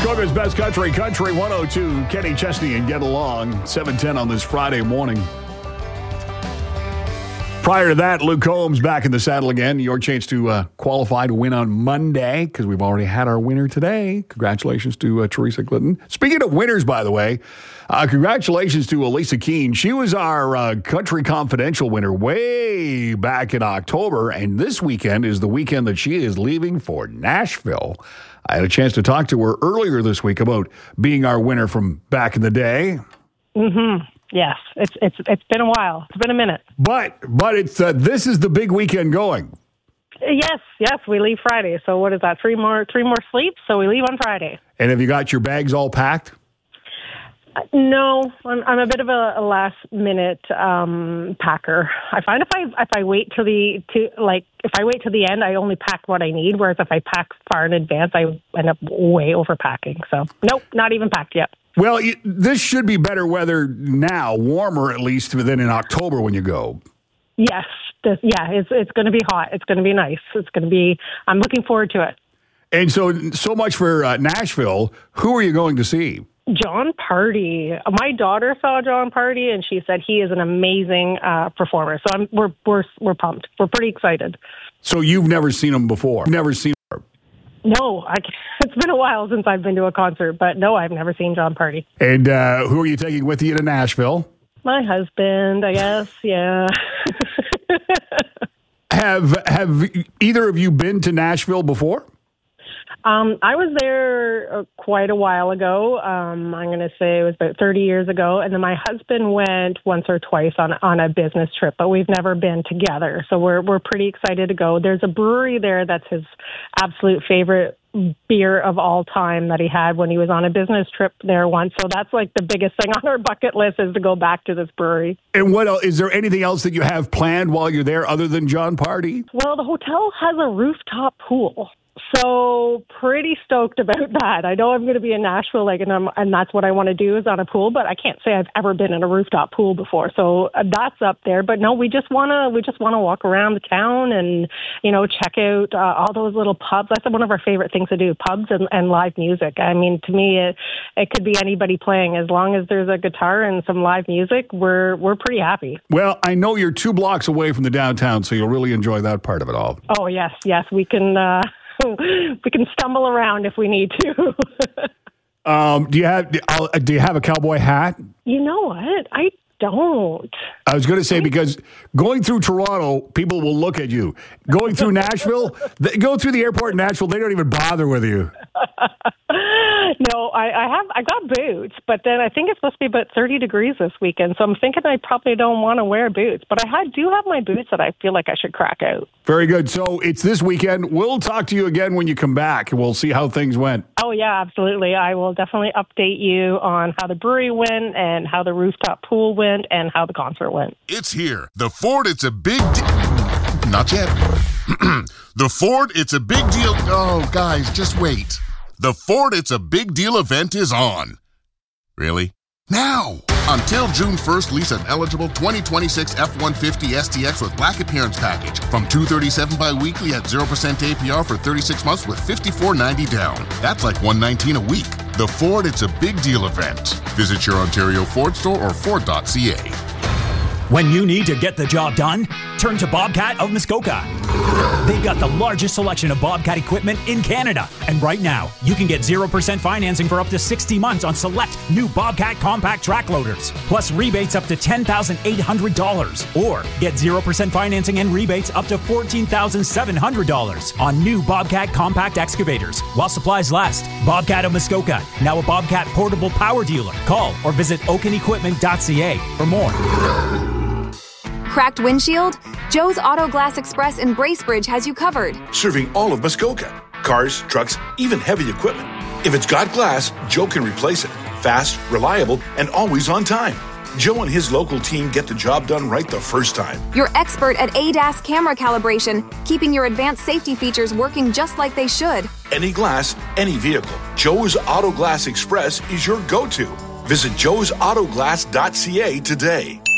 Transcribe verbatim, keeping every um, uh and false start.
Muskoka's Best Country, Country one oh two. Kenny Chesney and Get Along, seven ten on this Friday morning. Prior to that, Luke Combs back in the saddle again. Your chance to uh, qualify to win on Monday, because we've already had our winner today. Congratulations to uh, Teresa Clinton. Speaking of winners, by the way, uh, congratulations to Elisa Keene. She was our uh, Country Confidential winner way back in October, and this weekend is the weekend that she is leaving for Nashville. I had a chance to talk to her earlier this week about being our winner from back in the day. Mm-hmm. Yes, it's it's it's been a while. It's been a minute. But but it's uh, this is the big weekend going. Yes, yes, we leave Friday. So what is that? Three more three more sleeps. So we leave on Friday. And have you got your bags all packed? Uh, no, I'm, I'm a bit of a, a last minute um, packer. I find if I if I wait till the to like if I wait till the end, I only pack what I need. Whereas if I pack far in advance, I end up way overpacking. So nope, not even packed yet. Well, this should be better weather now, warmer at least than in October when you go. Yes, this, yeah, it's it's going to be hot. It's going to be nice. It's going to be. I'm looking forward to it. And so, so much for uh, Nashville. Who are you going to see? Jon Pardi. My daughter saw Jon Pardi, and she said he is an amazing uh, performer. So I'm, we're we're we're pumped. We're pretty excited. So you've never seen him before? Never seen him? No, I, it's been a while since I've been to a concert, but no, I've never seen Jon Pardi. And uh, who are you taking with you to Nashville? My husband, I guess, yeah. have have either of you been to Nashville before? Um, I was there uh, quite a while ago. Um, I'm going to say it was about thirty years ago. And then my husband went once or twice on on a business trip, but we've never been together. So we're we're pretty excited to go. There's a brewery there that's his absolute favorite beer of all time that he had when he was on a business trip there once. So that's like the biggest thing on our bucket list is to go back to this brewery. And what else, is there anything else that you have planned while you're there other than Jon Pardi? Well, the hotel has a rooftop pool. So pretty stoked about that. I know I'm going to be in Nashville, like, and I'm, and that's what I want to do is on a pool. But I can't say I've ever been in a rooftop pool before. So uh, that's up there. But no, we just want to we just want to walk around the town and you know check out uh, all those little pubs. That's one of our favorite things to do: pubs and, and live music. I mean, to me, it, it could be anybody playing as long as there's a guitar and some live music. We're we're pretty happy. Well, I know you're two blocks away from the downtown, so you'll really enjoy that part of it all. Oh yes, yes, we can. Uh, We can stumble around if we need to. um, do you have do you have a cowboy hat? You know what? I don't. I was going to say, because going through Toronto, people will look at you. Going through Nashville, they go through the airport in Nashville, they don't even bother with you. No, I, I have. I got boots, but then I think it's supposed to be about thirty degrees this weekend, so I'm thinking I probably don't want to wear boots. But I had, do have my boots that I feel like I should crack out. Very good. So it's this weekend. We'll talk to you again when you come back, and we'll see how things went. Oh, yeah, absolutely. I will definitely update you on how the brewery went and how the rooftop pool went and how the concert went. It's here. The Ford, it's a big deal. Not yet. The Ford, it's a big deal. Oh, guys, just wait. The Ford It's a Big Deal event is on. Really? Now! Until June first, lease an eligible twenty twenty-six F one fifty S T X with Black Appearance Package from two hundred thirty-seven dollars bi-weekly at zero percent A P R for thirty-six months with fifty-four ninety down. That's like one hundred nineteen dollars a week. The Ford It's a Big Deal event. Visit your Ontario Ford store or Ford dot C A. When you need to get the job done, turn to Bobcat of Muskoka. They've got the largest selection of Bobcat equipment in Canada. And right now, you can get zero percent financing for up to sixty months on select new Bobcat compact track loaders, plus rebates up to ten thousand eight hundred dollars. Or get zero percent financing and rebates up to fourteen thousand seven hundred dollars on new Bobcat compact excavators while supplies last. Bobcat of Muskoka, now a Bobcat portable power dealer. Call or visit oaken equipment dot c a for more. Cracked windshield? Joe's Auto Glass Express in Bracebridge has you covered. Serving all of Muskoka. Cars, trucks, even heavy equipment. If it's got glass, Joe can replace it. Fast, reliable, and always on time. Joe and his local team get the job done right the first time. You're expert at A D A S camera calibration, keeping your advanced safety features working just like they should. Any glass, any vehicle. Joe's Auto Glass Express is your go-to. Visit joes auto glass dot c a today.